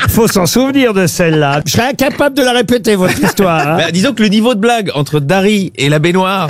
Faut s'en souvenir de celle-là. Je serais incapable de la répéter, votre histoire. Hein. Bah, disons que le niveau de blague entre Dari et la baignoire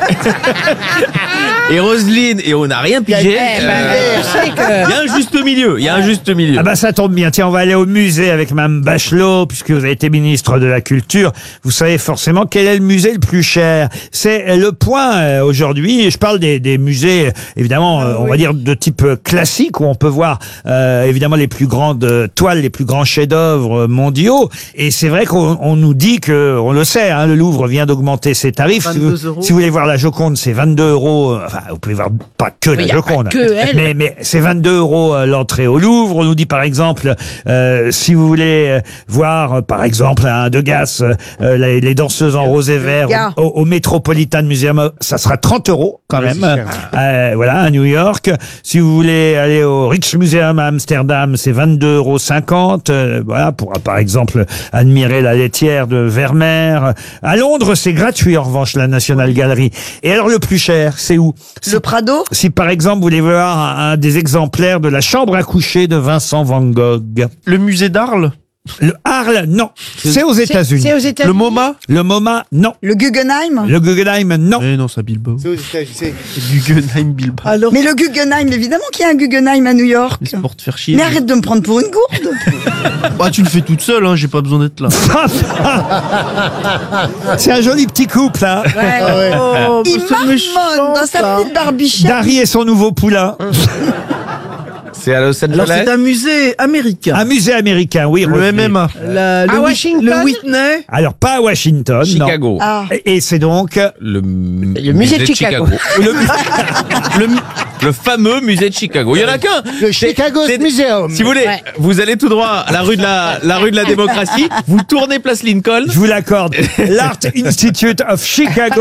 et Roselyne, et on n'a rien pigé. Il y a un juste milieu. Il y a un juste milieu. Ah bah ça tombe bien. Tiens, on va aller au musée avec Mme Bachelot, puisque vous avez été ministre de la Culture. Vous savez forcément quel est le musée le plus cher. C'est Le Point aujourd'hui. Je parle des musées, évidemment, on va dire de type classique, où on peut voir évidemment les plus grandes toiles, les plus grands chefs-d'œuvre mondiaux. Et c'est vrai qu'on nous dit que, on le sait, hein, le Louvre vient d'augmenter ses tarifs. Si vous voulez voir la Joconde, c'est 22 €. Enfin, vous pouvez voir pas que la Joconde, mais c'est 22 € l'entrée au Louvre. On nous dit par exemple, si vous voulez voir par exemple un Degas, les danseuses en rose et vert au Metropolitan Museum, ça sera 30 € quand même. Voilà, à New York. Si vous voulez aller au Rijksmuseum à Amsterdam, c'est 22,50 €. Voilà, pour par exemple admirer la laitière de Vermeer. À Londres, c'est gratuit en revanche, la National Gallery. Et alors le plus cher, c'est où? Le Prado. Si par exemple vous voulez voir un des exemplaires de la chambre à coucher de Vincent Van Gogh. Le musée d'Arles. Le Arles, non. C'est aux États-Unis. C'est aux États-Unis. Le MoMA. Le MoMA, non. Le Guggenheim. Le Guggenheim, non. Eh non, c'est à Bilbao. C'est aux États-Unis. Guggenheim Bilbao. Alors, Mais le Guggenheim, évidemment qu'il y a un Guggenheim à New York. C'est pour te faire chier. Mais arrête de me prendre pour une gourde. Bah, tu le fais toute seule, hein, j'ai pas besoin d'être là. C'est un joli petit couple, hein. oh, Il marmonne dans sa petite barbichette. Dari et son nouveau poulain. C'est à Los Alors Angeles. c'est un musée américain. Un musée américain, oui. Le Roselyne. MMA. à Washington. Le Whitney. Alors, pas à Washington, Chicago. Ah. non. Et c'est donc... Le musée de Chicago. Le fameux musée de Chicago. Il y en a qu'un. Le Chicago Museum. Si vous voulez, vous allez tout droit à la rue de la démocratie, vous tournez place Lincoln. Je vous l'accorde. L'Art Institute of Chicago.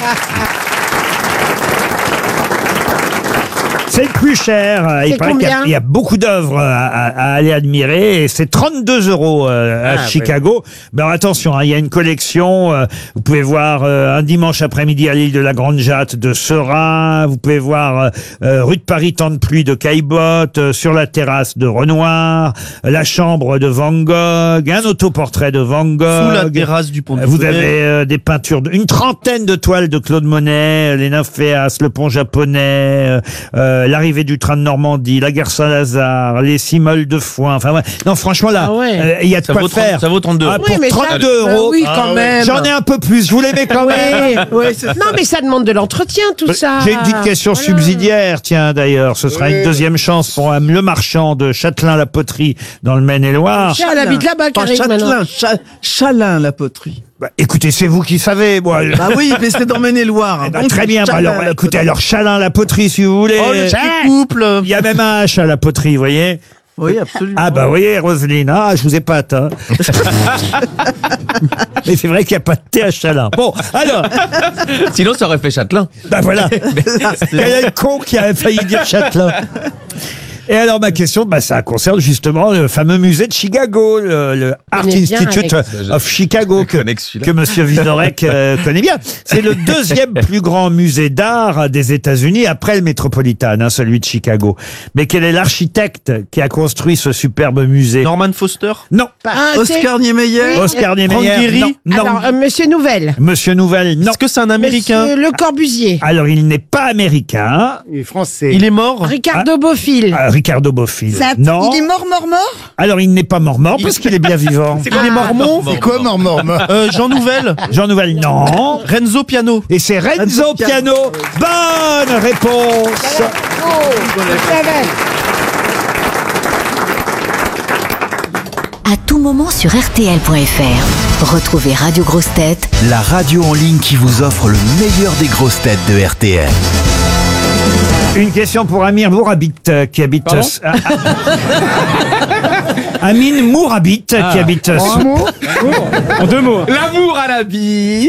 C'est le plus cher. Il C'est paraît combien qu'il y a beaucoup d'œuvres à aller admirer. Et c'est 32 € à Chicago. Mais alors attention, hein, il y a une collection. Vous pouvez voir un dimanche après-midi à l'île de la Grande Jatte de Seurat. Vous pouvez voir rue de Paris, temps de pluie de Caillebotte. Sur la terrasse de Renoir. La chambre de Van Gogh. Un autoportrait de Van Gogh. Sous la terrasse du pont de Vous Fontenay. avez des peintures, une trentaine de toiles de Claude Monet, les Nymphéas, le pont japonais, l'arrivée du train de Normandie, la gare Saint-Lazare, les Cimoles de Foin. Enfin, ouais. Non, franchement, là, il y a de quoi faire. Ça vaut 32 Ah, €. pour 32 €. Oui, quand même. J'en ai un peu plus. Vous l'aimez quand même. Non, mais ça demande de l'entretien, tout ça. J'ai une petite question subsidiaire, tiens, d'ailleurs. Ce sera une deuxième chance pour le marchand de Châtelain-la-Poterie dans le Maine-et-Loire. Elle habite là-bas, Pas Karine, maintenant. Chalin, la poterie. Bah, écoutez, c'est vous qui savez, moi. Bah oui, mais c'est dans Maine-et-Loire. Eh ben, Donc, très bien. Bah, Chalin, alors, la écoutez, poterie. alors Chalin-la-Poterie, si vous voulez. Oh, le petit couple. Il y a même un H à la poterie, vous voyez. Oui, absolument. Ah bah vous voyez, Roselyne, je vous épate. Hein. Mais c'est vrai qu'il n'y a pas de thé à Chalin. Bon, alors, Sinon, ça aurait fait Châtelain. bah voilà. Quel est le con qui a failli dire Châtelain? Et alors ma question, ça concerne justement le fameux musée de Chicago, le Art connais bien, Institute Alex. of Chicago Je connais que celui-là. que Monsieur Vizorek connaît bien. C'est le deuxième plus grand musée d'art des États-Unis après le Metropolitan, celui de Chicago. Mais quel est l'architecte qui a construit ce superbe musée? Norman Foster. Non. Oscar Niemeyer. Oscar Niemeyer. Franck Gehry. Non. Non. Alors, Monsieur Nouvelle. Monsieur Nouvelle. Non. Est-ce que c'est un Américain? Monsieur Le Corbusier. Alors il n'est pas américain. Il est français. Il est mort. Ricardo Bofill. Ricardo Bofill. Non. Il est mort. Alors il n'est pas mort parce qu'il est bien vivant. C'est quoi les Mormons? C'est quoi mort Jean Nouvel. Jean Nouvel, non. Renzo Piano. Et c'est Renzo Piano. Bonne réponse. À tout moment sur RTL.fr. Retrouvez Radio Grosses Têtes, La radio en ligne qui vous offre le meilleur des grosses têtes de RTL. Une question pour Amir Mourabit qui habite... Amine Mourabit qui habite... En un mot En deux mots. L'amour à la bite.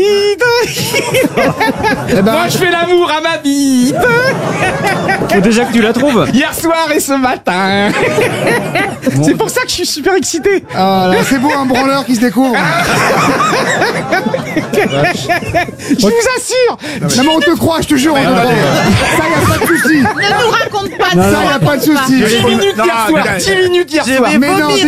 Moi, je fais l'amour à ma bite. Faut déjà que tu la trouves. Hier soir et ce matin. C'est pour ça que je suis super excité. Ah là, c'est beau, un branleur qui se découvre. Je vous assure. Non mais on te croit, je te jure, on te croit. Ça, y a pas de souci. Ne nous raconte pas Ça, y a pas de souci. 10 minutes hier soir. 10 minutes hier soir. Mais non,